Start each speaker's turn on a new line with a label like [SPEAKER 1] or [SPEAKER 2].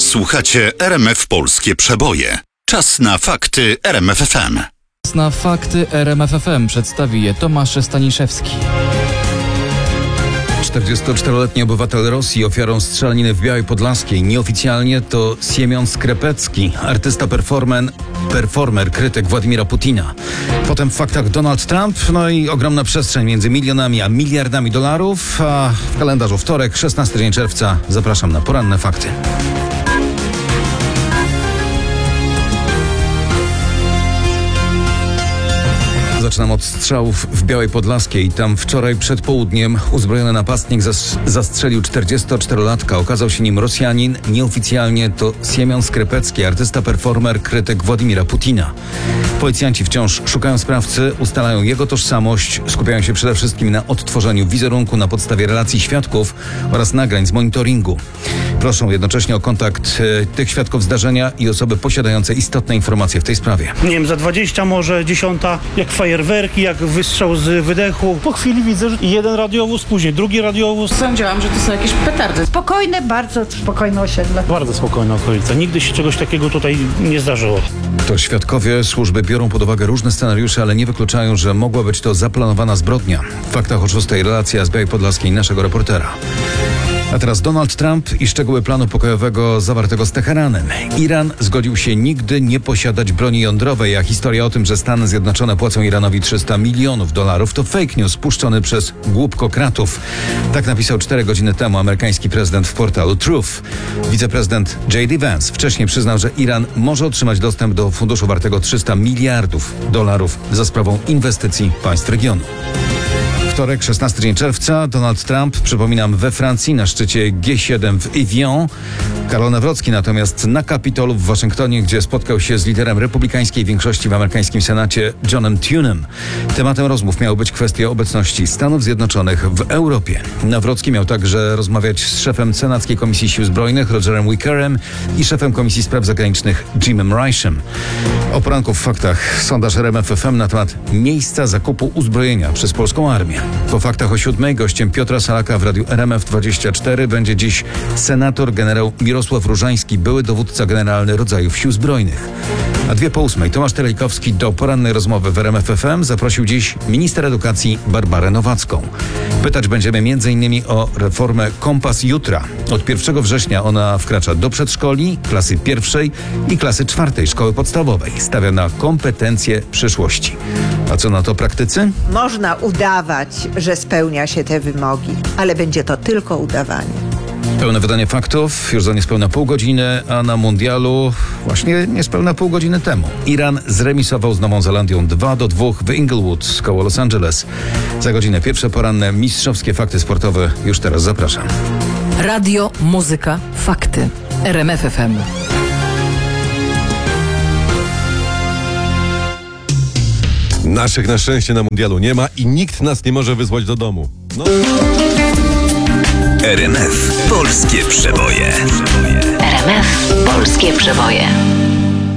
[SPEAKER 1] Słuchacie RMF Polskie Przeboje. Czas na fakty RMF FM.
[SPEAKER 2] Na fakty RMF FM przedstawi je Tomasz Staniszewski.
[SPEAKER 3] 44-letni obywatel Rosji ofiarą strzelaniny w Białej Podlaskiej. Nieoficjalnie to Siemion Skrepecki, artysta performer, krytyk Władimira Putina. Potem w faktach Donald Trump, no i ogromna przestrzeń między milionami a miliardami dolarów, a w kalendarzu wtorek, 16 dzień czerwca. Zapraszam na poranne fakty. Zaczynam od strzałów w Białej Podlaskiej. Tam wczoraj przed południem uzbrojony napastnik zastrzelił 44-latka. Okazał się nim Rosjanin. Nieoficjalnie to Siemion Skrepecki, artysta, performer, krytyk Władimira Putina. Policjanci wciąż szukają sprawcy, ustalają jego tożsamość, skupiają się przede wszystkim na odtworzeniu wizerunku na podstawie relacji świadków oraz nagrań z monitoringu. Proszą jednocześnie o kontakt tych świadków zdarzenia i osoby posiadające istotne informacje w tej sprawie.
[SPEAKER 4] Nie wiem, za 20 może 10, jak fajerwerki, jak wystrzał z wydechu. Po chwili widzę, że jeden radiowóz, później drugi radiowóz.
[SPEAKER 5] Sądziłam, że to są jakieś petardy.
[SPEAKER 6] Spokojne, bardzo spokojne osiedle.
[SPEAKER 4] Bardzo spokojna okolica. Nigdy się czegoś takiego tutaj nie zdarzyło.
[SPEAKER 3] To świadkowie służby biorą pod uwagę różne scenariusze, ale nie wykluczają, że mogła być to zaplanowana zbrodnia. W faktach o 6 relacja z Białej Podlaskiej naszego reportera. A teraz Donald Trump i szczegóły planu pokojowego zawartego z Teheranem. Iran zgodził się nigdy nie posiadać broni jądrowej, a historia o tym, że Stany Zjednoczone płacą Iranowi $300 milionów, to fake news puszczony przez głupkokratów. Tak napisał 4 godziny temu amerykański prezydent w portalu Truth. Wiceprezydent J.D. Vance wcześniej przyznał, że Iran może otrzymać dostęp do funduszu wartego $300 miliardów za sprawą inwestycji państw regionu. Wtorek, 16 dzień czerwca. Donald Trump, przypominam, we Francji na szczycie G7 w Evian. Karol Nawrocki natomiast na Kapitolu w Waszyngtonie, gdzie spotkał się z liderem republikańskiej większości w amerykańskim Senacie Johnem Thunem. Tematem rozmów miały być kwestie obecności Stanów Zjednoczonych w Europie. Nawrocki miał także rozmawiać z szefem Senackiej Komisji Sił Zbrojnych Rogerem Wickerem i szefem Komisji Spraw Zagranicznych Jimem Rischem. O poranku w faktach sondaż RMF FM na temat miejsca zakupu uzbrojenia przez polską armię. Po faktach o 7 gościem Piotra Salaka w radiu RMF24 będzie dziś senator generał Mirosław Różański, były dowódca generalny rodzajów Sił Zbrojnych. A 7:02 Tomasz Terejkowski do porannej rozmowy w RMF FM zaprosił dziś minister edukacji Barbarę Nowacką. Pytać będziemy m.in. o reformę Kompas Jutra. Od 1 września ona wkracza do przedszkoli, klasy 1 i klasy 4 szkoły podstawowej. Stawia na kompetencje przyszłości. A co na to praktycy?
[SPEAKER 7] Można udawać, że spełnia się te wymogi, ale będzie to tylko udawanie.
[SPEAKER 3] Pełne wydanie faktów już za niespełna pół godziny, a na mundialu właśnie niespełna pół godziny temu. Iran zremisował z Nową Zelandią 2-2 w Inglewood koło Los Angeles. Za godzinę pierwsze poranne mistrzowskie fakty sportowe. Już teraz zapraszam.
[SPEAKER 5] Radio, muzyka, fakty. RMF FM.
[SPEAKER 8] Naszych na szczęście na mundialu nie ma i nikt nas nie może wysłać do domu. No.
[SPEAKER 1] RMF Polskie Przeboje.
[SPEAKER 9] RMF Polskie Przeboje.